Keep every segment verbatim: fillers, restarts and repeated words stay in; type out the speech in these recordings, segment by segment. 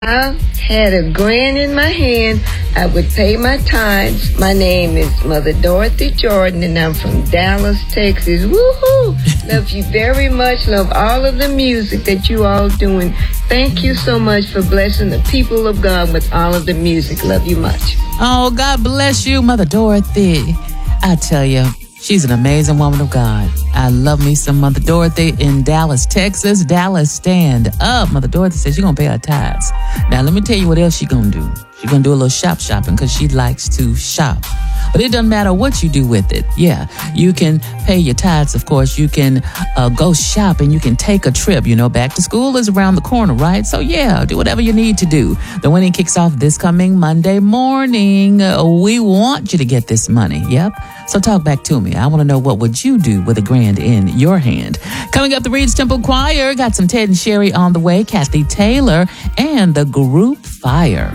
I had a grand in my hand. I would pay my tithes. My name is Mother Dorothy Jordan, and I'm from Dallas, Texas. Woohoo! Love you very much. Love all of the music that you all doing. Thank you so much for blessing the people of God with all of the music. Love you much. Oh, God bless you, Mother Dorothy. I tell you, she's an amazing woman of God. I love me some Mother Dorothy in Dallas, Texas. Dallas, stand up. Mother Dorothy says she's going to pay her tithes. Now, let me tell you what else she's going to do. She's going to do a little shop shopping because she likes to shop. But it doesn't matter what you do with it. Yeah, you can pay your tithes, of course. You can uh, go shop and you can take a trip. You know, back to school is around the corner, right? So, yeah, do whatever you need to do. The winning kicks off this coming Monday morning. Uh, we want you to get this money. Yep. So talk back to me. I want to know, what would you do with a grand in your hand? Coming up, the Reed's Temple Choir. Got some Ted and Sherry on the way. Kathy Taylor and the group Fire.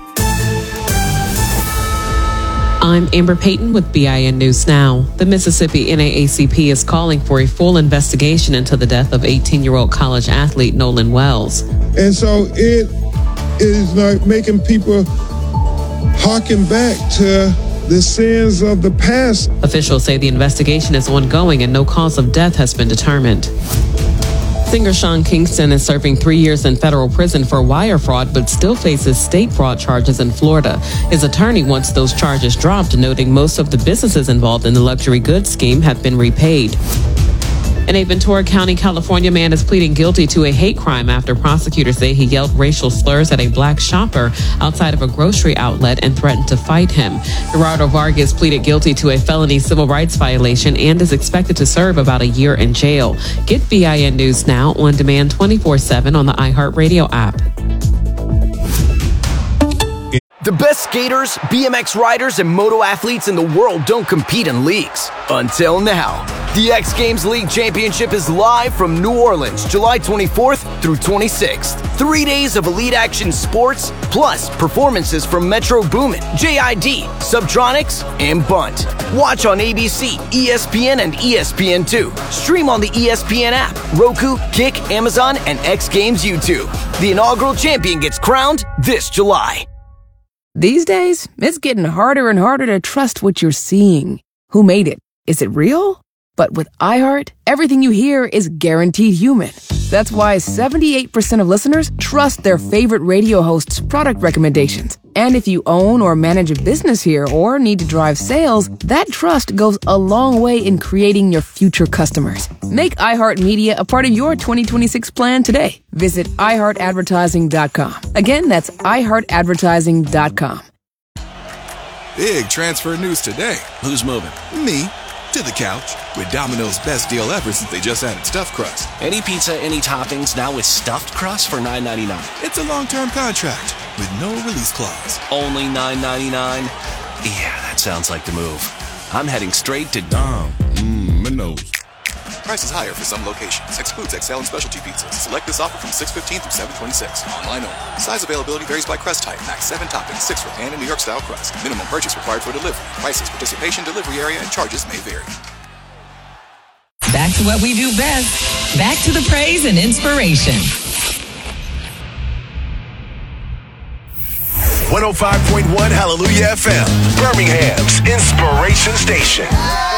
I'm Amber Payton with B I N News Now. The Mississippi N double A C P is calling for a full investigation into the death of eighteen-year-old college athlete Nolan Wells. And so it is like making people harken back to the sins of the past. Officials say the investigation is ongoing and no cause of death has been determined. Singer Sean Kingston is serving three years in federal prison for wire fraud, but still faces state fraud charges in Florida. His attorney wants those charges dropped, noting most of the businesses involved in the luxury goods scheme have been repaid. And a Ventura County, California man is pleading guilty to a hate crime after prosecutors say he yelled racial slurs at a black shopper outside of a grocery outlet and threatened to fight him. Gerardo Vargas pleaded guilty to a felony civil rights violation and is expected to serve about a year in jail. Get B I N News Now on demand twenty-four seven on the iHeartRadio app. The best skaters, B M X riders, and moto athletes in the world don't compete in leagues. Until now. The X Games League Championship is live from New Orleans, July twenty-fourth through twenty-sixth. Three days of elite action sports, plus performances from Metro Boomin, J I D, Subtronics, and Bunt. Watch on A B C, E S P N, and E S P N two. Stream on the E S P N app, Roku, Kick, Amazon, and X Games YouTube. The inaugural champion gets crowned this July. These days, it's getting harder and harder to trust what you're seeing. Who made it? Is it real? But with iHeart, everything you hear is guaranteed human. That's why seventy-eight percent of listeners trust their favorite radio host's product recommendations. And if you own or manage a business here or need to drive sales, that trust goes a long way in creating your future customers. Make iHeartMedia a part of your twenty twenty-six plan today. Visit i heart advertising dot com. Again, that's i heart advertising dot com. Big transfer news today. Who's moving? Me. To the couch with Domino's best deal ever since they just added stuffed crust. Any pizza, any toppings, now with stuffed crust for nine ninety-nine. It's a long-term contract with no release clause. Only nine ninety-nine? Yeah, that sounds like the move. I'm heading straight to Dom. Mmm, my nose. Prices higher for some locations. Excludes X L and specialty pizzas. Select this offer from six fifteen through seven twenty-six. Online only. Size availability varies by crust type. Max seven toppings, six for pan and New York style crust. Minimum purchase required for delivery. Prices, participation, delivery area, and charges may vary. Back to what we do best. Back to the praise and inspiration. one oh five point one Hallelujah F M, Birmingham's inspiration station.